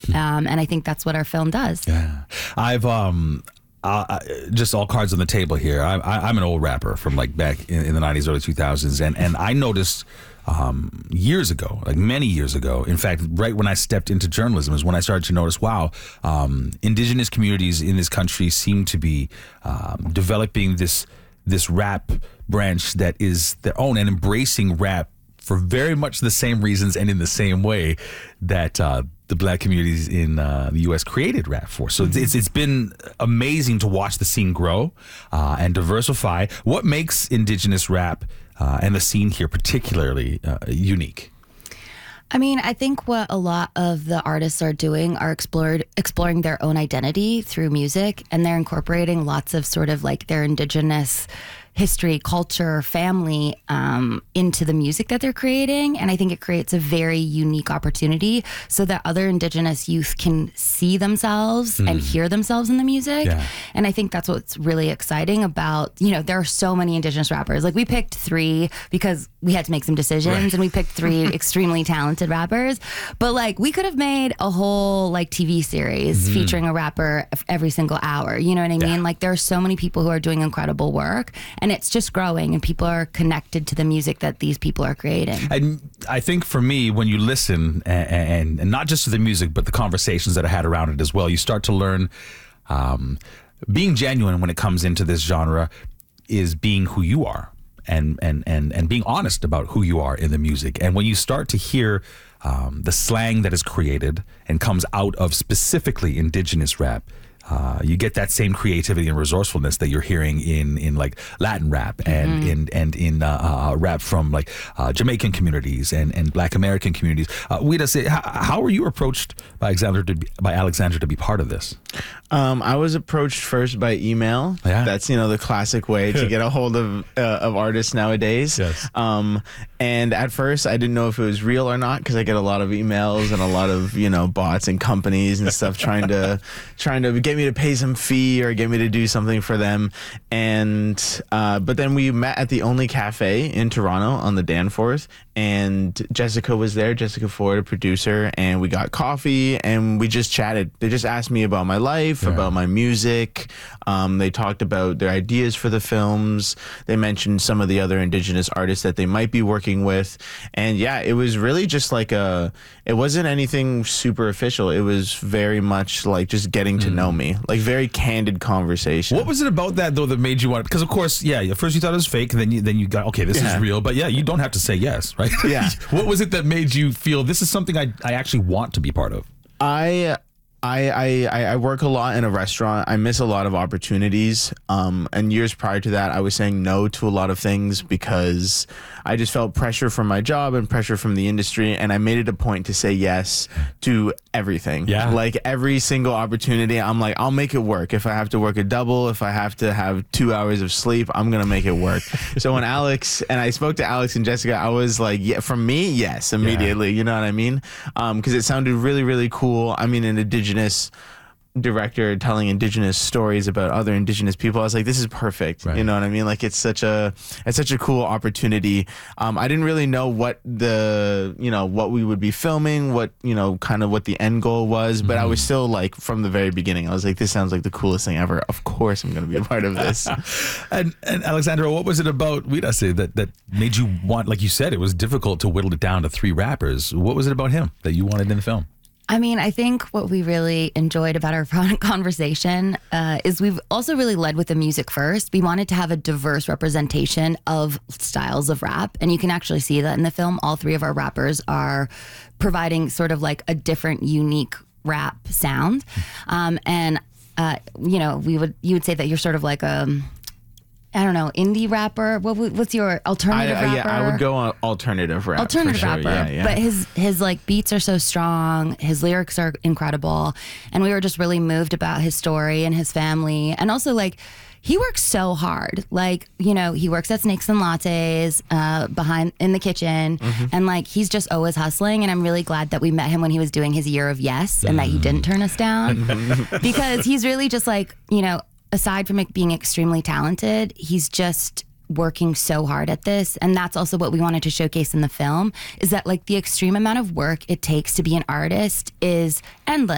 And I think that's what our film does. Yeah. I've just all cards on the table here. I'm an old rapper from like back in the 90s, early 2000s. And I noticed years ago, like many years ago, in fact, right when I stepped into journalism is when I started to notice, wow, indigenous communities in this country seem to be developing this rap branch that is their own and embracing rap for very much the same reasons and in the same way that the black communities in the U.S. created rap for. So it's been amazing to watch the scene grow and diversify. What makes indigenous rap and the scene here particularly unique? I mean, I think what a lot of the artists are doing are exploring their own identity through music, and they're incorporating lots of sort of like their indigenous history, culture, family into the music that they're creating. And I think it creates a very unique opportunity so that other indigenous youth can see themselves and hear themselves in the music. Yeah. And I think that's what's really exciting about, there are so many indigenous rappers. Like we picked 3 because we had to make some decisions, and we picked 3 extremely talented rappers. But like we could have made a whole like TV series featuring a rapper every single hour. You know what I mean? Like there are so many people who are doing incredible work. And it's just growing, and people are connected to the music that these people are creating. And I think for me, when you listen, and not just to the music, but the conversations that I had around it as well, you start to learn being genuine when it comes into this genre is being who you are and being honest about who you are in the music. And when you start to hear the slang that is created and comes out of specifically indigenous rap, you get that same creativity and resourcefulness that you're hearing in like Latin rap and in rap from like Jamaican communities and Black American communities. We'd say, how were you approached by Alexandra to be part of this? I was approached first by email. Yeah. That's the classic way to get a hold of artists nowadays. Yes. And at first I didn't know if it was real or not, because I get a lot of emails and a lot of bots and companies and stuff trying to get me to pay some fee or get me to do something for them. And but then we met at the Only Cafe in Toronto on the Danforth, and Jessica was there, Jessica Ford, a producer, and we got coffee and we just chatted. They just asked me about my life, about my music. They talked about their ideas for the films. They mentioned some of the other indigenous artists that they might be working with. And yeah, it was really just like it wasn't anything super official. It was very much like just getting to know me, like very candid conversation. What was it about that though that made you want it? Because of course, at first you thought it was fake, and then you got, okay, this is real, but you don't have to say yes, right? Yeah. What was it that made you feel this is something I actually want to be part of? I work a lot in a restaurant. I miss a lot of opportunities. And years prior to that, I was saying no to a lot of things because I just felt pressure from my job and pressure from the industry. And I made it a point to say yes to everything. Yeah. Like every single opportunity, I'm like, I'll make it work. If I have to work a double, if I have to have 2 hours of sleep, I'm going to make it work. So when I spoke to Alex and Jessica, I was like, yeah, from me, yes, immediately. Yeah. You know what I mean? Because it sounded really, really cool. I mean, an indigenous director telling indigenous stories about other indigenous people. I was like, this is perfect. Right. You know what I mean? Like it's such a cool opportunity. I didn't really know what what we would be filming, what kind of what the end goal was, but I was still like, from the very beginning, I was like, this sounds like the coolest thing ever. Of course I'm going to be a part of this. and Alexandra, what was it about We'd say that made you want, like you said, it was difficult to whittle it down to 3 rappers. What was it about him that you wanted in the film? I mean, I think what we really enjoyed about our conversation is we've also really led with the music first. We wanted to have a diverse representation of styles of rap. And you can actually see that in the film. All 3 of our rappers are providing sort of like a different, unique rap sound. You would say that you're sort of like I don't know, indie rapper. What's your alternative rapper? Yeah, I would go on alternative rap. Alternative rapper. Yeah. But his like beats are so strong. His lyrics are incredible. And we were just really moved about his story and his family. And also like, he works so hard. Like, he works at Snakes and Lattes behind in the kitchen. And like, he's just always hustling. And I'm really glad that we met him when he was doing his Year of Yes and that he didn't turn us down. Because he's really just like, aside from being extremely talented, he's just working so hard at this. And that's also what we wanted to showcase in the film, is that like the extreme amount of work it takes to be an artist is endless.